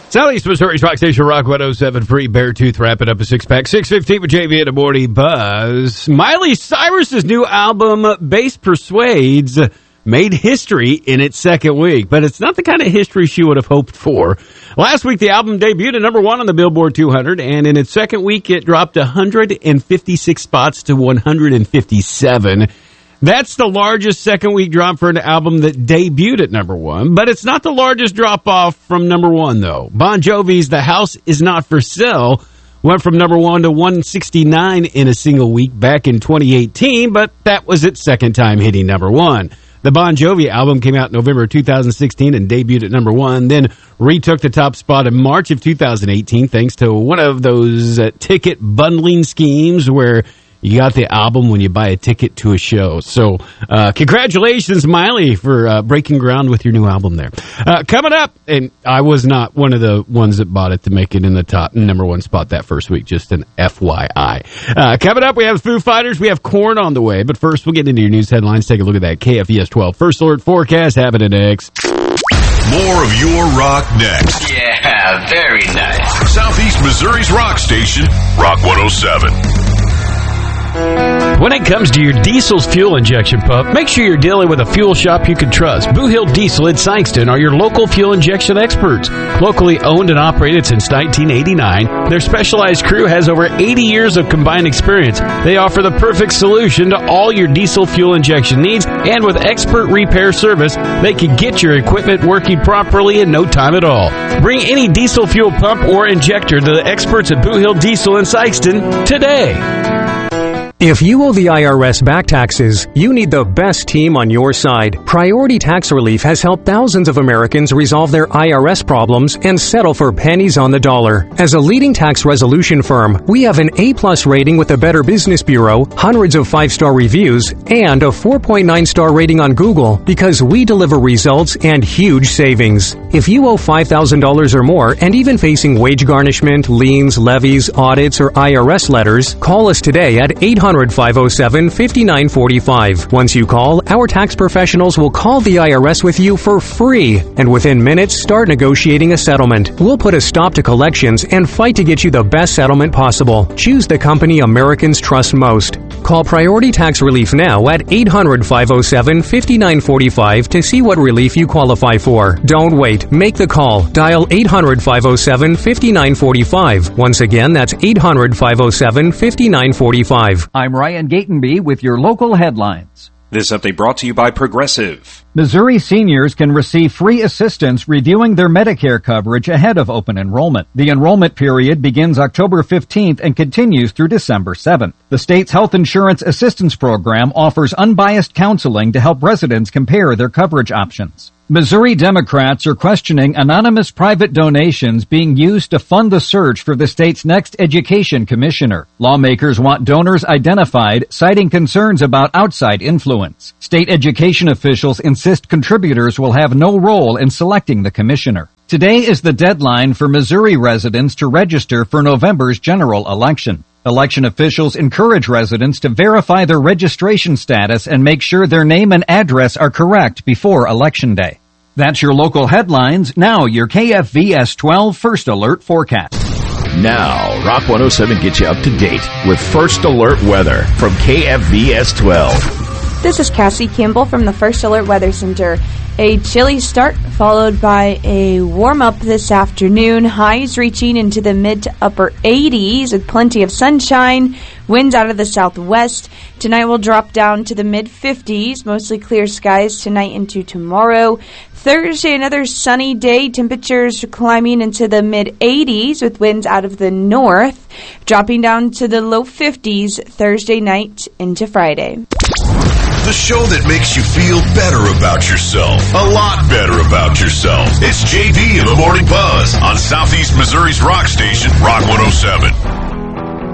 Southeast Missouri's Rock Station, Rock 107, free Beartooth, wrapping up a six-pack. 6:15 with JV in the morning buzz. Miley Cyrus's new album, Bass Persuades, made history in its second week, but it's not the kind of history she would have hoped for. Last week, the album debuted at number 1 on the Billboard 200, and in its second week, it dropped 156 spots to 157. That's the largest second-week drop for an album that debuted at number 1, but it's not the largest drop-off from number 1, though. Bon Jovi's The House Is Not For Sale went from number 1 to 169 in a single week back in 2018, but that was its second time hitting number 1. The Bon Jovi album came out in November 2016 and debuted at number 1, then retook the top spot in March of 2018 thanks to one of those ticket bundling schemes where you got the album when you buy a ticket to a show. So, congratulations, Miley, for breaking ground with your new album there. Coming up, and I was not one of the ones that bought it to make it in the top number 1 spot that first week, just an FYI. Coming up, we have Foo Fighters, we have Korn on the way, but first we'll get into your news headlines. Take a look at that KFVS 12 First Alert forecast happening next. More of your rock next. Yeah, very nice. Southeast Missouri's rock station, Rock 107. When it comes to your diesel's fuel injection pump, make sure you're dealing with a fuel shop you can trust. Boo Hill Diesel in Sikeston are your local fuel injection experts. Locally owned and operated since 1989, their specialized crew has over 80 years of combined experience. They offer the perfect solution to all your diesel fuel injection needs, and with expert repair service, they can get your equipment working properly in no time at all. Bring any diesel fuel pump or injector to the experts at Boo Hill Diesel in Sikeston today. If you owe the IRS back taxes, you need the best team on your side. Priority Tax Relief has helped thousands of Americans resolve their IRS problems and settle for pennies on the dollar. As a leading tax resolution firm, we have an A+ rating with the Better Business Bureau, hundreds of 5-star reviews, and a 4.9-star rating on Google because we deliver results and huge savings. If you owe $5,000 or more and even facing wage garnishment, liens, levies, audits, or IRS letters, call us today at 800-507-5945. Once you call, our tax professionals will call the IRS with you for free, and within minutes, start negotiating a settlement. We'll put a stop to collections and fight to get you the best settlement possible. Choose the company Americans trust most. Call Priority Tax Relief now at 800-507-5945 to see what relief you qualify for. Don't wait. Make the call. Dial 800-507-5945. Once again, that's 800-507-5945. I'm Ryan Gatenby with your local headlines. This update brought to you by Progressive. Missouri seniors can receive free assistance reviewing their Medicare coverage ahead of open enrollment. The enrollment period begins October 15th and continues through December 7th. The state's Health Insurance Assistance Program offers unbiased counseling to help residents compare their coverage options. Missouri Democrats are questioning anonymous private donations being used to fund the search for the state's next education commissioner. Lawmakers want donors identified, citing concerns about outside influence. State education officials insist contributors will have no role in selecting the commissioner. Today is the deadline for Missouri residents to register for November's general election. Election officials encourage residents to verify their registration status and make sure their name and address are correct before Election Day. That's your local headlines. Now your KFVS 12 First Alert forecast. Now, Rock 107 gets you up to date with First Alert weather from KFVS 12. This is Cassie Campbell from the First Alert Weather Center. A chilly start followed by a warm-up this afternoon. Highs reaching into the mid to upper 80s with plenty of sunshine. Winds out of the southwest. Tonight will drop down to the mid-50s. Mostly clear skies tonight into tomorrow. Thursday, another sunny day. Temperatures climbing into the mid-80s with winds out of the north. Dropping down to the low 50s Thursday night into Friday. The show that makes you feel better about yourself. A lot better about yourself. It's JV in the Morning Buzz on Southeast Missouri's rock station, Rock 107.